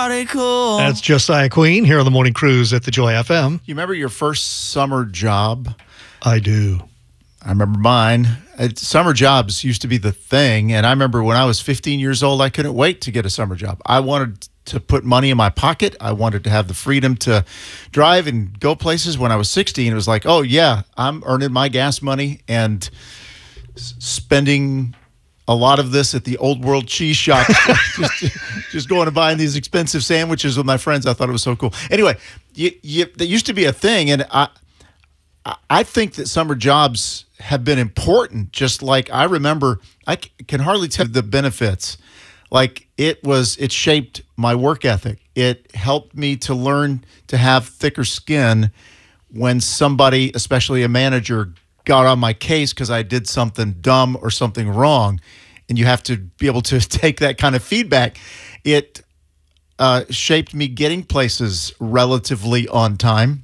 party cool. That's Josiah Queen here on the Morning Cruise at the Joy FM. You remember your first summer job? I do. I remember mine. Summer jobs used to be the thing. And I remember when I was 15 years old, I couldn't wait to get a summer job. I wanted to put money in my pocket. I wanted to have the freedom to drive and go places. When I was 16, it was like, oh, yeah, I'm earning my gas money and spending a lot of this at the Old World Cheese Shop, just going and buying these expensive sandwiches with my friends. I thought it was so cool. Anyway, that used to be a thing, and I think that summer jobs have been important. Just like I remember, I can hardly tell the benefits. Like it shaped my work ethic. It helped me to learn to have thicker skin when somebody, especially a manager, got on my case because I did something dumb or something wrong. And you have to be able to take that kind of feedback. It shaped me getting places relatively on time.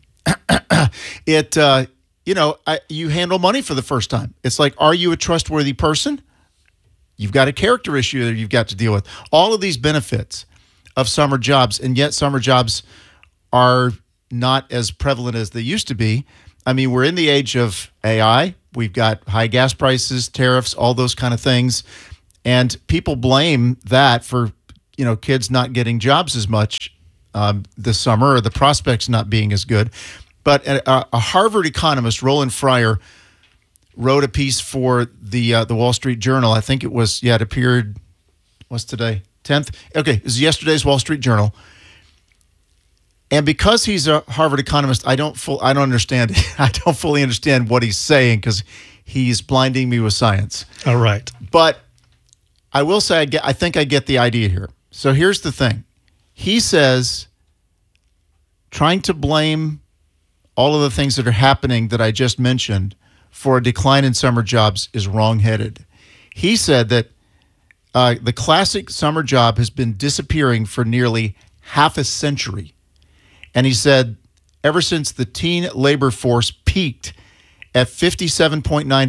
You handle money for the first time. It's like, are you a trustworthy person? You've got a character issue that you've got to deal with. All of these benefits of summer jobs, and yet summer jobs are not as prevalent as they used to be. I mean, we're in the age of AI. We've got high gas prices, tariffs, all those kind of things. And people blame that for, kids not getting jobs as much this summer, or the prospects not being as good. But a Harvard economist, Roland Fryer, wrote a piece for the Wall Street Journal. I think it was, it appeared, what's today? 10th? Okay, it was yesterday's Wall Street Journal. And because he's a Harvard economist, I don't understand. I don't fully understand what he's saying because he's blinding me with science. All right. But I will say I think I get the idea here. So here's the thing. He says trying to blame all of the things that are happening that I just mentioned for a decline in summer jobs is wrongheaded. He said that the classic summer job has been disappearing for nearly half a century. And he said, ever since the teen labor force peaked at 57.9% in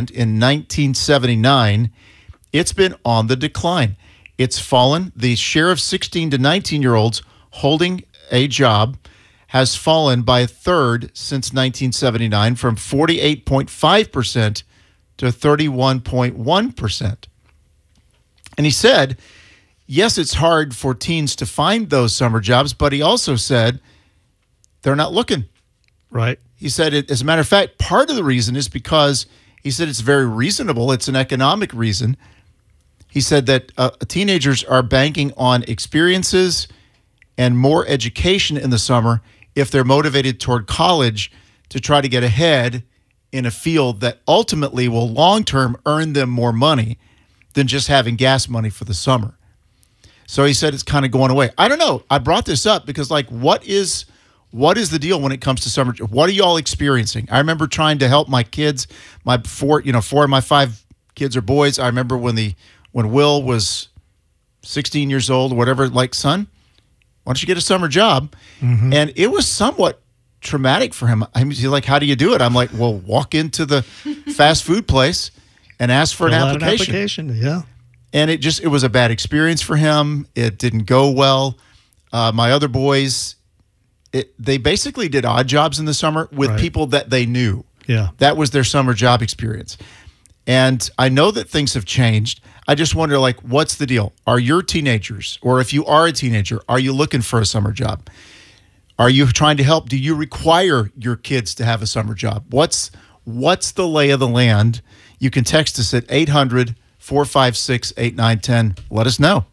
1979, it's been on the decline. It's fallen. The share of 16 to 19-year-olds holding a job has fallen by a third since 1979, from 48.5% to 31.1%. And he said, yes, it's hard for teens to find those summer jobs, but he also said they're not looking. Right. He said, as a matter of fact, part of the reason is because he said it's very reasonable. It's an economic reason. He said that teenagers are banking on experiences and more education in the summer if they're motivated toward college to try to get ahead in a field that ultimately will long-term earn them more money than just having gas money for the summer. So he said it's kind of going away. I don't know. I brought this up because, what is the deal when it comes to summer? What are you all experiencing? I remember trying to help my kids. My four of my 5 kids are boys. I remember when Will was 16 years old or whatever, son, why don't you get a summer job? Mm-hmm. And it was somewhat traumatic for him. He's like, how do you do it? I'm like, well, walk into the fast food place and ask for an application. Yeah. And it was a bad experience for him. It didn't go well. My other boys, they basically did odd jobs in the summer with people that they knew. Yeah. That was their summer job experience. And I know that things have changed. I just wonder, what's the deal? Are your teenagers, or if you are a teenager, are you looking for a summer job? Are you trying to help? Do you require your kids to have a summer job? What's the lay of the land? You can text us at 800-456-8910. Let us know.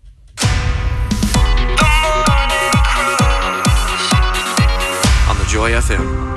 On the Joy FM.